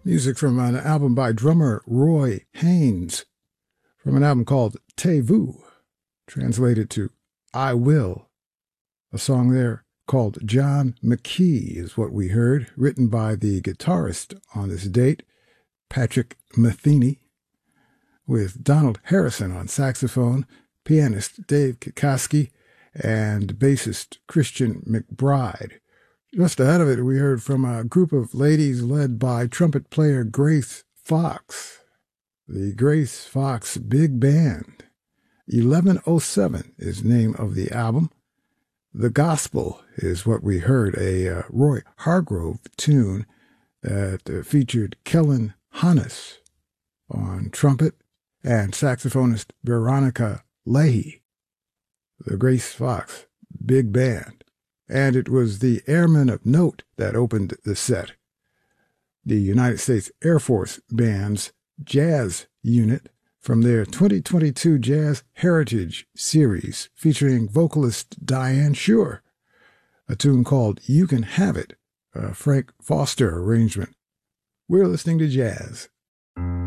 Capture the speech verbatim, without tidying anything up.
Music from an album by drummer Roy Haynes, from an album called Te Vu, translated to I Will. A song there called John McKee is what we heard, written by the guitarist on this date, Patrick Metheny, with Donald Harrison on saxophone, pianist Dave Kikoski, and bassist Christian McBride. Just ahead of it, we heard from a group of ladies led by trumpet player Grace Fox, the Grace Fox Big Band. eleven oh seven is the name of the album. The Gospel is what we heard, a uh, Roy Hargrove tune that uh, featured Kellen Hannes on trumpet and saxophonist Veronica Leahy. The Grace Fox Big Band. And it was the Airmen of Note that opened the set. The United States Air Force Band's jazz unit from their twenty twenty-two Jazz Heritage Series featuring vocalist Diane Shure, a tune called You Can Have It, a Frank Foster arrangement. We're listening to jazz.